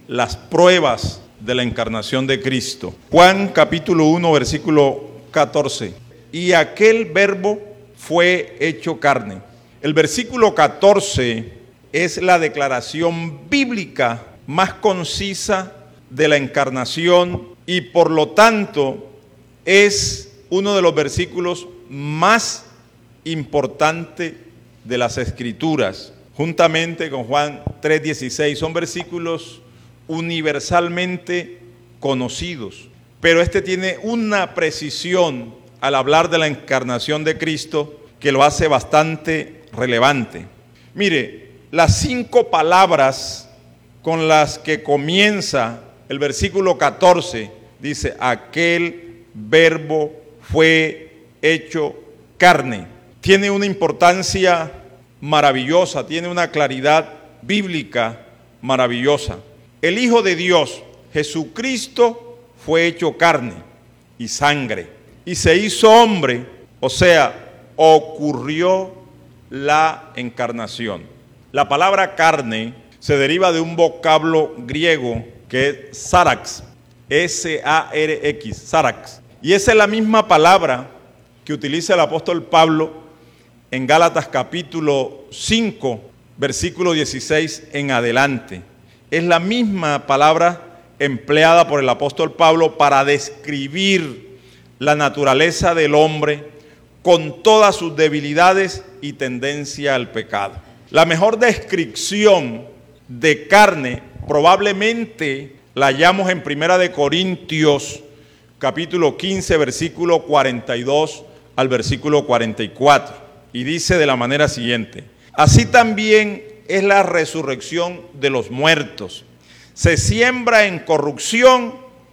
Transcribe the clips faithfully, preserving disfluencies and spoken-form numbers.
las pruebas de la encarnación de Cristo. Juan capítulo uno, versículo catorce. Y aquel verbo fue hecho carne. El versículo catorce es la declaración bíblica más concisa de la encarnación y por lo tanto es uno de los versículos más importantes de las Escrituras, juntamente con Juan tres dieciséis. Son versículos universalmente conocidos, pero este tiene una precisión al hablar de la encarnación de Cristo que lo hace bastante relevante. Mire, las cinco palabras con las que comienza el versículo catorce, dice, aquel verbo fue hecho carne. Tiene una importancia maravillosa, tiene una claridad bíblica maravillosa. El Hijo de Dios, Jesucristo, fue hecho carne y sangre y se hizo hombre, o sea, ocurrió la encarnación. La palabra carne se deriva de un vocablo griego que es sárax, S A R X, sárax. Y esa es la misma palabra que utiliza el apóstol Pablo en Gálatas capítulo cinco, versículo dieciséis en adelante. Es la misma palabra empleada por el apóstol Pablo para describir la naturaleza del hombre con todas sus debilidades y tendencia al pecado. La mejor descripción de carne probablemente la hallamos en Primera de Corintios capítulo quince, versículo cuarenta y dos al versículo cuarenta y cuatro. Y dice de la manera siguiente: así también es la resurrección de los muertos. Se siembra en corrupción,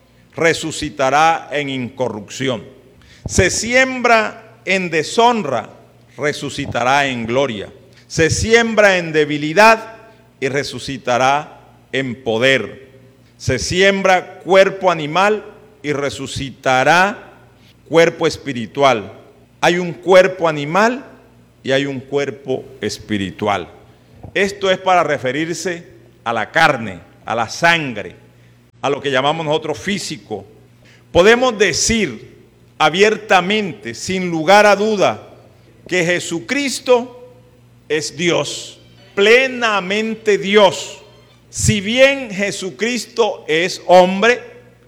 resucitará en incorrupción. Se siembra en deshonra, resucitará en gloria. Se siembra en debilidad y resucitará en poder. Se siembra cuerpo animal y resucitará cuerpo espiritual. Hay un cuerpo animal y hay un cuerpo espiritual. Esto es para referirse a la carne, a la sangre, a lo que llamamos nosotros físico. Podemos decir abiertamente, sin lugar a duda, que Jesucristo es Dios, plenamente Dios. Si bien Jesucristo es hombre,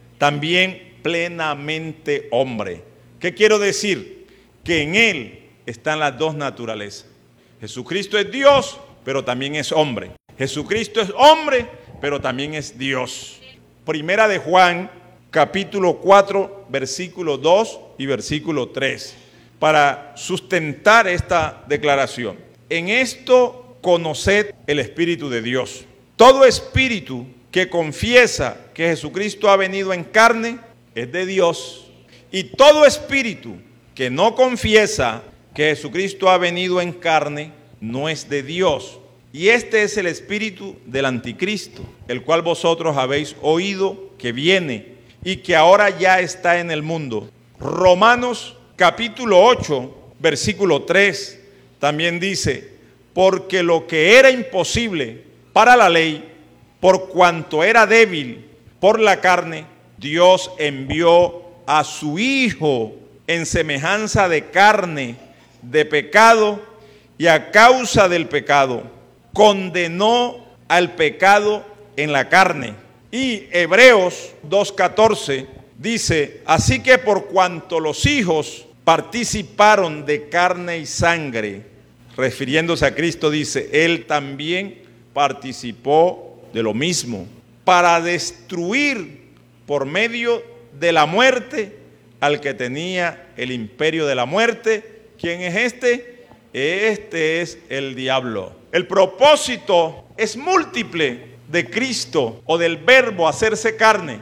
también plenamente hombre. ¿Qué quiero decir? Que en Él están las dos naturalezas. Jesucristo es Dios, pero también es hombre. Jesucristo es hombre, pero también es Dios. Primera de Juan, capítulo cuatro, versículo dos y versículo tres, para sustentar esta declaración. En esto conoced el Espíritu de Dios. Todo espíritu que confiesa que Jesucristo ha venido en carne es de Dios. Y todo espíritu que no confiesa que Jesucristo ha venido en carne no es de Dios. Y este es el espíritu del anticristo, el cual vosotros habéis oído que viene y que ahora ya está en el mundo. Romanos capítulo ocho, versículo tres, también dice: porque lo que era imposible para la ley, por cuanto era débil por la carne, Dios envió a su Hijo en semejanza de carne, de pecado, y a causa del pecado condenó al pecado en la carne. Y Hebreos dos catorce dice: así que por cuanto los hijos participaron de carne y sangre, refiriéndose a Cristo, dice, Él también participó de lo mismo, para destruir por medio de la muerte al que tenía el imperio de la muerte. ¿Quién es este? Este es el diablo. El propósito es múltiple de Cristo o del verbo hacerse carne.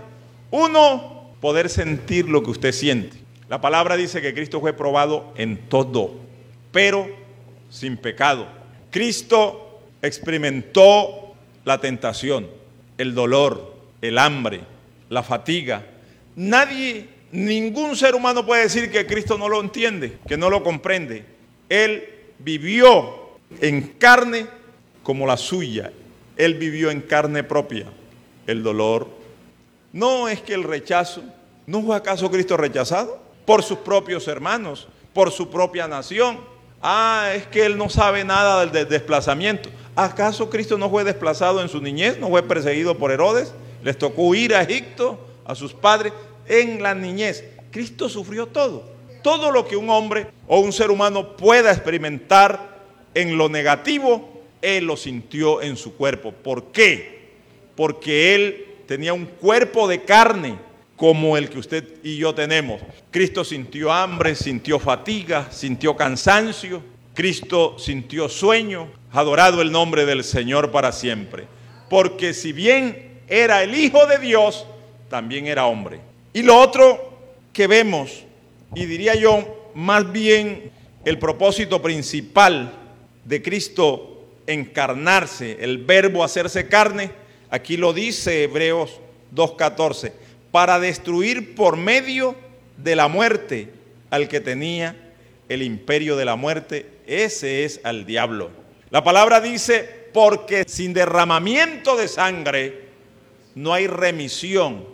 Uno, poder sentir lo que usted siente. La palabra dice que Cristo fue probado en todo, pero sin pecado. Cristo experimentó la tentación, el dolor, el hambre, la fatiga. Nadie, ningún ser humano puede decir que Cristo no lo entiende, que no lo comprende. Él vivió en carne como la suya. Él vivió en carne propia. el dolor. No es que el rechazo, ¿no fue acaso Cristo rechazado? Por sus propios hermanos, por su propia nación. Ah, es que Él no sabe nada del, del desplazamiento. ¿Acaso Cristo no fue desplazado en su niñez? ¿No fue perseguido por Herodes? ¿Les tocó huir a Egipto, a sus padres? En la niñez, Cristo sufrió todo. Todo lo que un hombre o un ser humano pueda experimentar en lo negativo, Él lo sintió en su cuerpo. ¿Por qué? Porque Él tenía un cuerpo de carne como el que usted y yo tenemos. Cristo sintió hambre, sintió fatiga, sintió cansancio. Cristo sintió sueño. Adorado el nombre del Señor para siempre. Porque si bien era el Hijo de Dios, también era hombre. Y lo otro que vemos, y diría yo más bien el propósito principal de Cristo encarnarse, el verbo hacerse carne, aquí lo dice Hebreos dos catorce, para destruir por medio de la muerte al que tenía el imperio de la muerte, ese es al diablo. La palabra dice, porque sin derramamiento de sangre no hay remisión,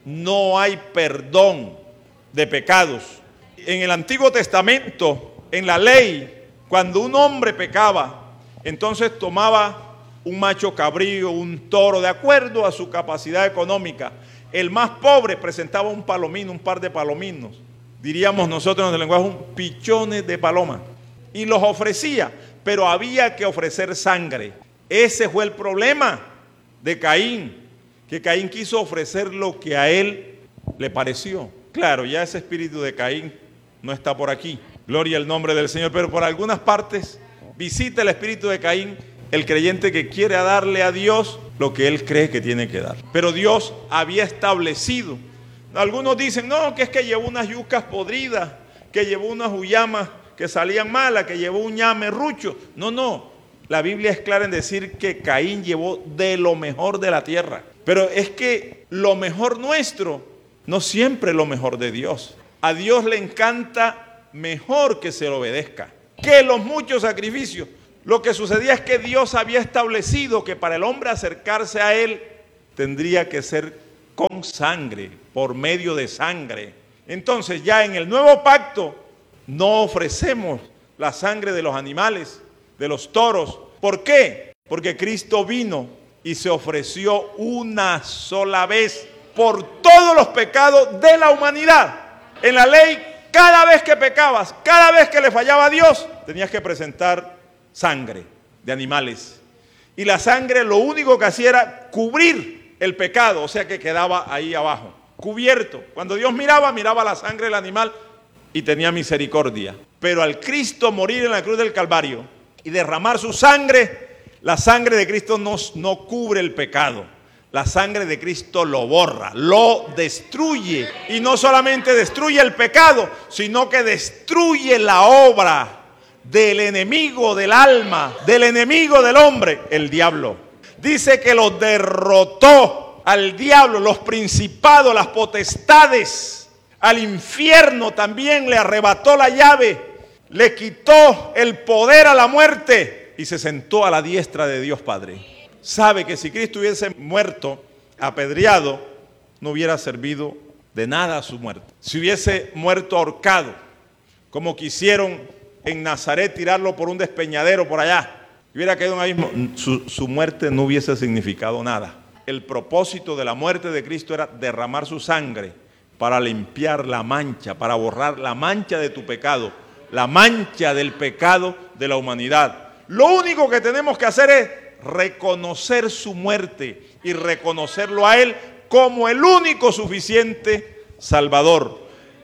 no hay perdón de pecados. En el Antiguo Testamento, en la ley, cuando un hombre pecaba, entonces tomaba un macho cabrío, un toro, de acuerdo a su capacidad económica. El más pobre presentaba un palomino, un par de palominos, diríamos nosotros en el lenguaje, un pichones de paloma, y los ofrecía, pero había que ofrecer sangre. Ese fue el problema de Caín, que Caín quiso ofrecer lo que a él le pareció. Claro, ya ese espíritu de Caín no está por aquí, gloria al nombre del Señor, pero por algunas partes visita el espíritu de Caín, el creyente que quiere darle a Dios lo que él cree que tiene que dar. Pero Dios había establecido. Algunos dicen, no, que es que llevó unas yucas podridas, que llevó unas uyamas que salían malas, que llevó un ñame rucho. No, no, la Biblia es clara en decir que Caín llevó de lo mejor de la tierra. Pero es que lo mejor nuestro no siempre es lo mejor de Dios. A Dios le encanta mejor que se le obedezca que los muchos sacrificios. Lo que sucedía es que Dios había establecido que para el hombre acercarse a Él tendría que ser con sangre, por medio de sangre. Entonces ya en el nuevo pacto no ofrecemos la sangre de los animales, de los toros. ¿Por qué? Porque Cristo vino y se ofreció una sola vez por todos los pecados de la humanidad. En la ley, cada vez que pecabas, cada vez que le fallaba a Dios, tenías que presentar sangre de animales. Y la sangre lo único que hacía era cubrir el pecado, o sea que quedaba ahí abajo, cubierto. Cuando Dios miraba, miraba la sangre del animal y tenía misericordia. Pero al Cristo morir en la cruz del Calvario y derramar su sangre, la sangre de Cristo no, no cubre el pecado. La sangre de Cristo lo borra, lo destruye. Y no solamente destruye el pecado, sino que destruye la obra del enemigo del alma, del enemigo del hombre, el diablo. Dice que lo derrotó al diablo, los principados, las potestades, al infierno también le arrebató la llave, le quitó el poder a la muerte y se sentó a la diestra de Dios Padre. Sabe que si Cristo hubiese muerto apedreado, no hubiera servido de nada a su muerte. Si hubiese muerto ahorcado, como quisieron en Nazaret tirarlo por un despeñadero por allá, hubiera caído en un abismo, su, su muerte no hubiese significado nada. El propósito de la muerte de Cristo era derramar su sangre para limpiar la mancha, para borrar la mancha de tu pecado, la mancha del pecado de la humanidad. Lo único que tenemos que hacer es reconocer su muerte y reconocerlo a Él como el único suficiente Salvador.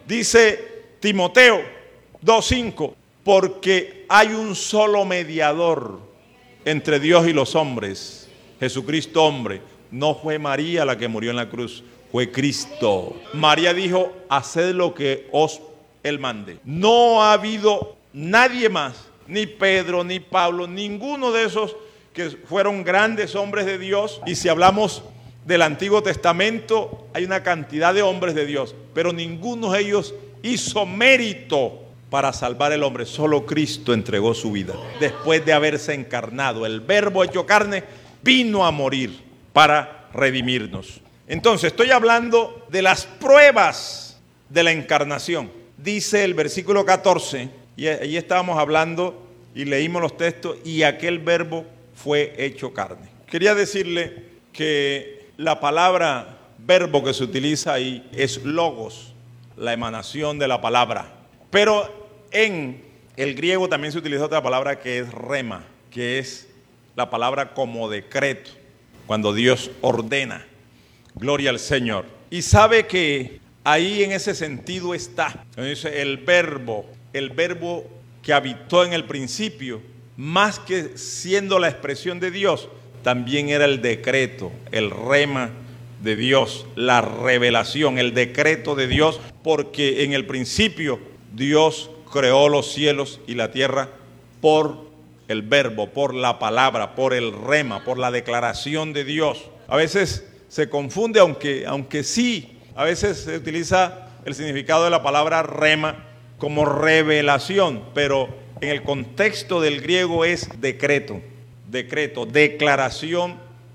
Dice Timoteo dos cinco, porque hay un solo mediador entre Dios y los hombres, Jesucristo hombre. No fue María la que murió en la cruz, fue Cristo. María dijo, haced lo que os Él mande. No ha habido nadie más, ni Pedro, ni Pablo, ninguno de esos que fueron grandes hombres de Dios. Y si hablamos del Antiguo Testamento, hay una cantidad de hombres de Dios, pero ninguno de ellos hizo mérito para salvar al hombre. Solo Cristo entregó su vida. Después de haberse encarnado, el verbo hecho carne vino a morir para redimirnos. Entonces, estoy hablando de las pruebas de la encarnación. Dice el versículo catorce, y ahí estábamos hablando y leímos los textos, y aquel verbo fue hecho carne. Quería decirle que la palabra verbo que se utiliza ahí es logos, la emanación de la palabra. Pero en el griego también se utiliza otra palabra que es rema, que es la palabra como decreto, cuando Dios ordena. Gloria al Señor. Y sabe que ahí en ese sentido está. Dice el verbo, el verbo que habitó en el principio, más que siendo la expresión de Dios, también era el decreto, el rema de Dios, la revelación, el decreto de Dios, porque en el principio Dios creó los cielos y la tierra por el verbo, por la palabra, por el rema, por la declaración de Dios. A veces se confunde, aunque, aunque sí, a veces se utiliza el significado de la palabra rema como revelación, pero en el contexto del griego es decreto, decreto, declaración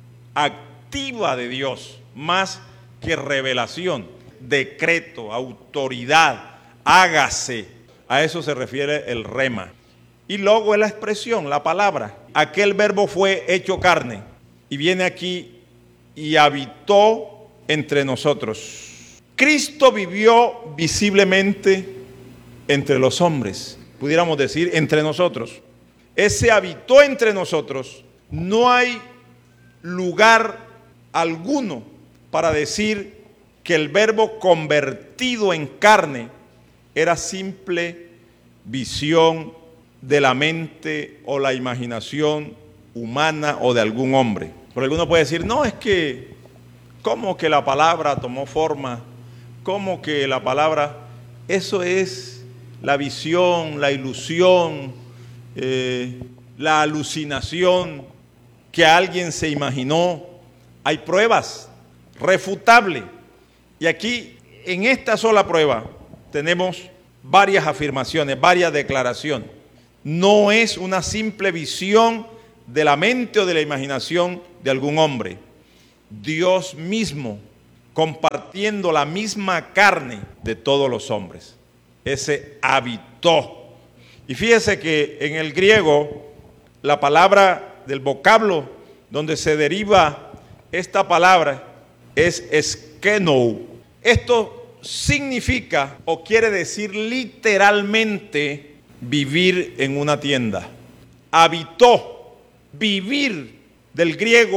activa de Dios, más que revelación, decreto, autoridad, hágase, a eso se refiere el rema. Y luego es la expresión, la palabra, aquel verbo fue hecho carne, y viene aquí y habitó entre nosotros. Cristo vivió visiblemente entre los hombres, pudiéramos decir entre nosotros. Ese habitó entre nosotros. No hay lugar alguno para decir que el verbo convertido en carne era simple visión de la mente o la imaginación humana o de algún hombre. Porque alguno puede decir, no, es que, ¿cómo que la palabra tomó forma? ¿Cómo que la palabra? Eso es la visión, la ilusión, eh, la alucinación que alguien se imaginó. Hay pruebas refutables. Y aquí, en esta sola prueba, tenemos varias afirmaciones, varias declaraciones. No es una simple visión de la mente o de la imaginación de algún hombre. Dios mismo compartiendo la misma carne de todos los hombres. Ese habitó. Y fíjese que en el griego la palabra del vocablo donde se deriva esta palabra es eskenou. Esto significa o quiere decir literalmente vivir en una tienda. Habitó, vivir del griego